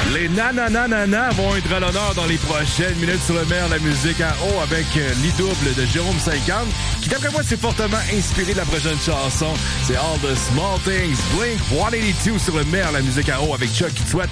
Les nanananana vont être à l'honneur dans les prochaines minutes sur le maire, la musique à eau avec l'I-double de Jérôme 50, qui d'après moi s'est fortement inspiré de la prochaine chanson. C'est All the Small Things, Blink 182 sur le maire, la musique à eau avec Chuck qui te souhaite